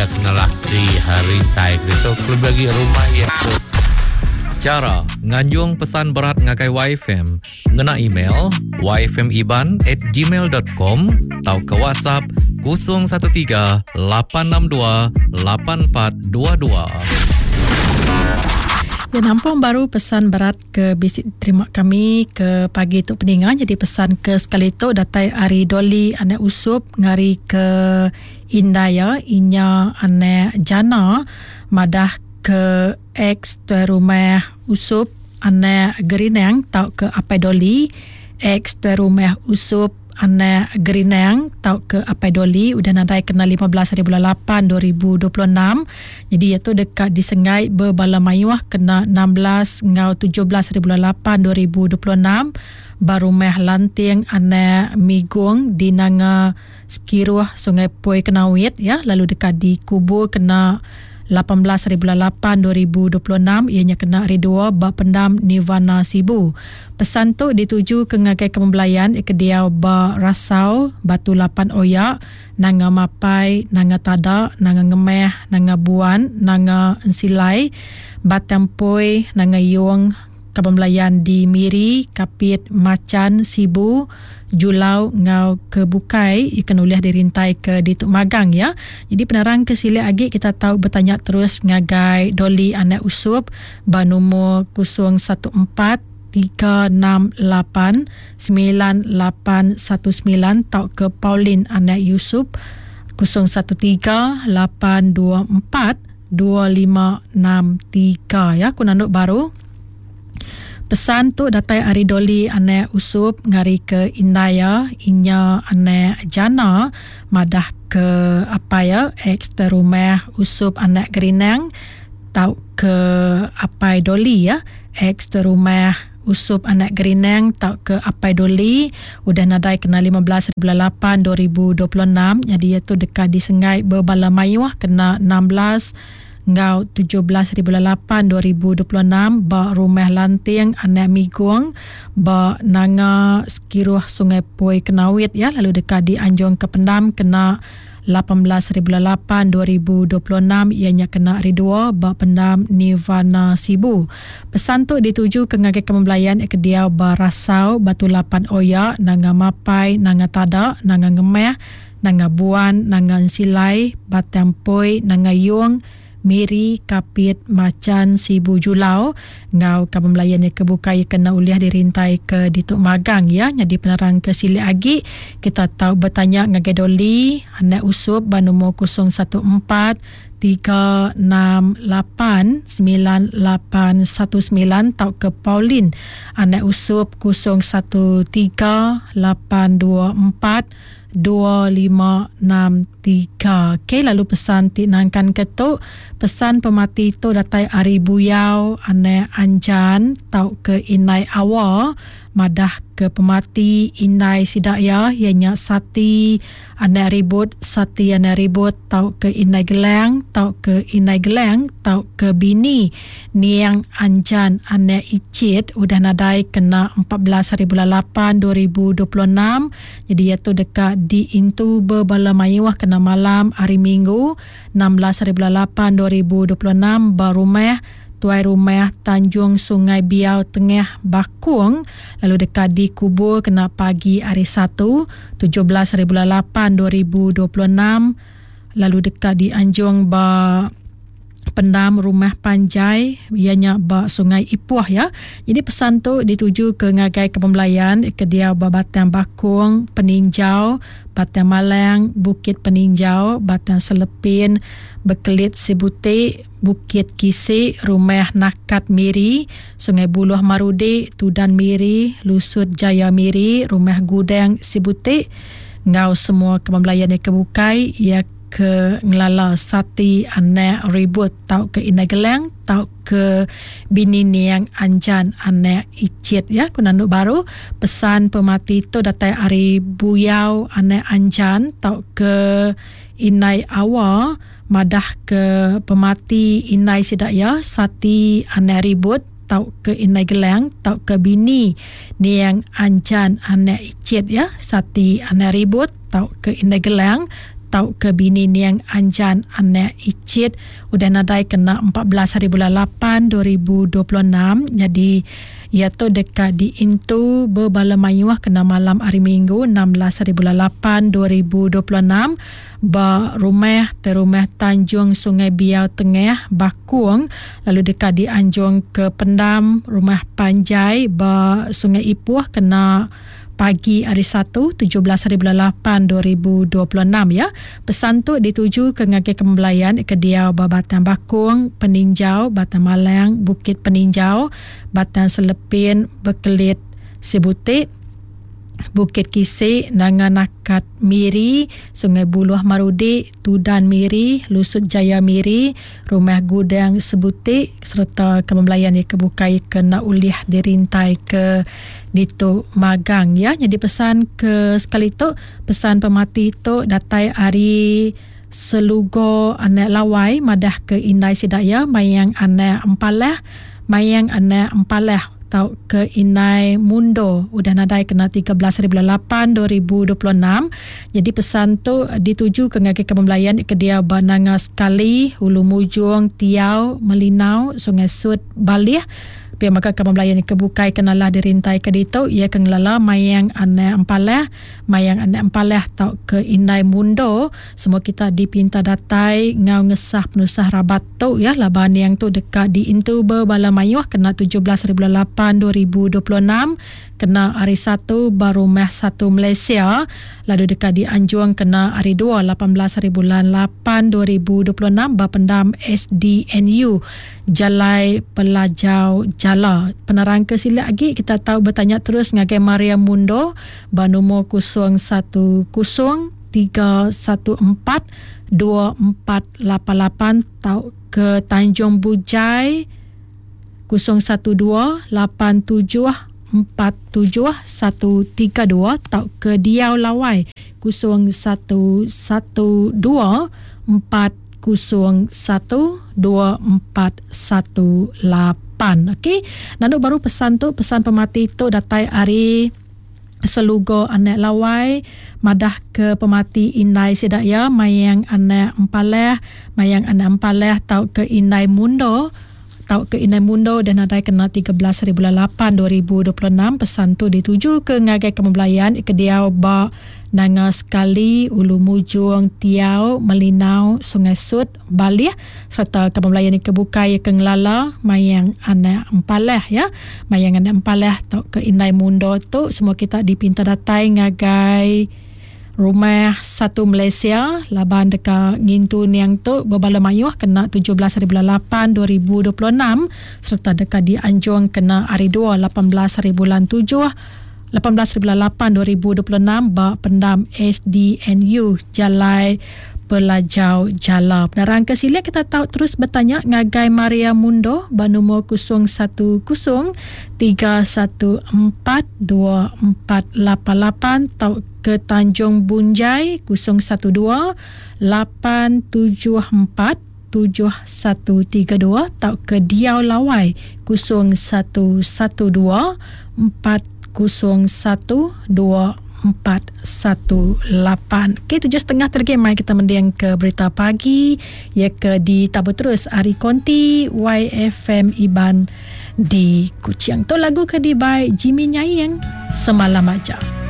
ia kenalah di hari tai itu bagi rumah ia tu. Cara nganjung pesan berat ngakai YFM ngena email yfmiban@gmail.com atau ke WhatsApp 013-862-8422. Ya, nampung baru pesan berat ke bisik terima kami ke pagi tu peningan. Jadi pesan ke sekali tu datai Ari Doli anak usup ngari ke Indaya inya anak Jana madah ke ex tuai rumah usup anak Gerinang tau ke Apai Doli ex tuai rumah usup anak Gerinang tau ke Apai Doli udah nadai kena 15 hari bulan 8 2026. Jadi iaitu dekat di Sengai berbala mayuah kena 16 ngau 17 hari bulan 8 2026. Baru meh lanting anak Migung di Nanga Sekiruh Sungai Poi Kenawit ya, lalu dekat di Kubur kena 18 hari bulan 8 2026, ianya kena hari 2 Bak Pendam Nirvana Sibu. Pesan tu dituju ke ngagai kembelayan ke dia Ba Rasau Batu 8 Oyak Nanga Mapai Nanga Tada Nanga Ngemeh Nanga Buan Nanga Ensilai Batampoi Nanga Yung kembelayan di Miri Kapit Macan Sibu Julau ngau ke Bukai ikan uliah dirintai ke Dituk Magang ya. Jadi penerang ke sila agi kita tahu bertanya terus ngagai Doli anak usup ba nombor 013-868-9819 tau ke Pauline anak Yusuf 013-824-2563 ya. Kunanduk baru pesan tu datai Ari Doli anak usup ngari ke Indaya inya anak Jana madah ke apa ya ex rumah usup anak Gerinang tau ke Apai Doli ya ex rumah usup anak Gerinang tau ke Apai Doli udah nadai kena 15 bulan 8 2026. Jadi iaitu dekat di Sengai berbala mayuah kena 16 ngau 17 bulan 8 2026 ba rumah lanting anak Migung ba Nanga Sekiruh Sungai Poi Kenawit ya, lalu dekat di Anjong Kependam kena 18 bulan 8 2026 ianya kena hari 2 ba Pendam Nirvana Sibu. Pesan tu dituju ke ngagai kembelayan ke dia Ba Rasau Batu 8 Oyak Nanga Mapai Nanga Tada Nanga Ngemeh Nanga Buan Nanga Ensilai Batampoi Nanga Yung Miri Kapit Macan Sibu Julau ngau kabel melayan ke Bukai kena uliah dirintai ke Dituk Magang ya. Jadi penerang ke sili agi kita tahu bertanya ngagai Doli anak usup ba nombor 014-368-9819 tau ke Pauline anak usup 013-824-2563. Okay, lalu pesan tinangkan ketuk pesan pemati tu datai Ari Buyau anak Anjan tau ke Inai Awa madah ke pemati Inai Sidaya ianya Sati anak ribut Sati anak ribut tau ke Inai Gelang tau ke Inai Gelang tau ke Bini Niang Anjan anak Icit udah nadai kena 14 bulan 8 2026. Jadi iaitu dekat di Intu berbala mayuah kena malam hari Minggu 16 bulan 8 2026 baru meh tuai rumah Tanjung Sungai Biau Tengah Bakung, lalu dekat di Kubur kena pagi hari 1 17 bulan 8 2026, lalu dekat di Anjung ba Pendam Rumah Panjai ianya ba Sungai Ipuah ya. Jadi pesan tu dituju ke ngagai kepembelayan ke dia ba Batang Bakung Peninjau Batang Malang Bukit Peninjau Batang Selepin Bekelit Sibutik Bukit Kisik Rumah Nakat Miri Sungai Buluh Marudik Tudan Miri Lusut Jaya Miri Rumah Gudang Sibutik ngau semua kepembelayan yang kebukai ia ke ngelala Sati anak ribut tau ke Inai Gelang tau ke Bini Niang Anjan anak Icit ya. Kunanduk baru pesan pemati tu datai Ari Buyau anak Anjan tau ke Inai Awa madah ke pemati Inai Sidaya Sati anak ribut tau ke Inai Gelang tau ke Bini Niang Anjan anak Icit ya. Sati anak ribut tau ke Inai Gelang tau ke bini niang anjan anak icit udah nadai kena 14 hari bulan 8 2026. Jadi ia tu dekat di Intu Berbala Mayuah kena malam hari Minggu 16 hari bulan 8 2026 ba rumah terumah Tanjung Sungai Biau Tengah Bakung, lalu dekat di Anjung ke Pendam rumah Panjai ba Sungai Ipuh kena pagi hari 1 17 hari bulan 8 2026 ya. Pesan tu dituju ke Ngagai Kembelayan ke Diau Batang Bakung, Peninjau, Batang Malang, Bukit Peninjau, Batang Selepin, Bekelit Sebutik, Bukit Kisik, Nanganakat Miri, Sungai Buluh Marudi, Tudan Miri, Lusut Jaya Miri, Rumah Gudang Sebutik serta Kembelayan yang kebukai kena ulih dirintai ke Ditu Magang ya. Jadi pesan ke sekali tu, pesan pemati tu datai hari Selugo anak lawai madah ke Indai Sidaya mayang anak empalah, mayang anak empalah tau ke Inai Mundo udah nadai kena 13 hari bulan 8 2026. Jadi pesan tu dituju ke Ngagai Kembelayan ke dia Bananga Sekali, Hulu Mujung, Tiau, Melinau, Sungai Sud, Balih. Pihak maka Kembelayan kebukai kenalah dirintai ke ditu ia kengelala mayang anak empalah, mayang anak empalah tau ke Inai Mundo. Semua kita dipinta datai ngau ngesah penusah rabat tu ya. Laban yang tu dekat di Intu Berbala Mayuah kena 17 hari bulan 8 2026, kena hari 1 baru Meh 1 Malaysia. Lalu dekat di Anjuang kena hari 2 18 hari bulan 8 2026 Bapendam SDNU Jalai Pelajau Jala. Penerang ke sila lagi kita tahu bertanya terus Ngagai Maria Mundo Banumo 010 314 2488 tau ke Tanjung Bujai 012 87 47132 tau ke Diau Lawai 0112 4012418. Okey, nanti baru pesan tu, pesan pemati tu datai hari Selugo anak lawai madah ke pemati Indai Sidaya mayang anak empalah, mayang anak empalah tau ke Indai Mundo, tau ke Inai Mundo dan nadai kena 13 hari bulan 8 2026. Pesan tu dituju ke Ngagai Kembelayan ke Diau Ba Nanga Sekali, Ulu Mujung, Tiau, Melinau, Sungai Sud, Balih serta Kembelayan kebukai ke Ngelala mayang anak empalah ya. Mayang anak empalah tau ke Inai Mundo tu semua kita dipinta datai Ngagai Rumah 1 Malaysia laban dekat Ngintu Niang tu Berbala Mayuah kena 17 hari bulan 8 2026 serta dekat di Anjung kena hari 2 18 hari bulan 7 18 hari bulan 8 2026 Bak Pendam SDNU Jalai Pelajau Jala. Penerang ke sila kita tahu terus bertanya Ngagai Maria Mundo Banumo 010 314 2488 tau ke Tanjung Bunjai 012 874 7132 tau ke Diau Lawai 0112 4012418. Okey, 7.30 terlebih mai kita mendiang ke berita pagi ya ke di tabur terus Ari Konti YFM Iban di Kuching. Tu lagu ke di by Jimmy Nyayeng Semalam Aja.